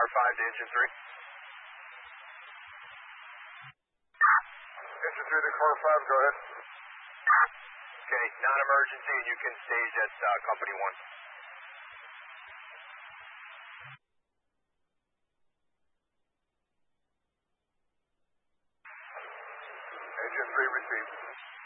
car 5 to engine 3. Engine 3 to car 5, go ahead. Okay, non-emergency, and you can stage at company 1. Engine 3 received.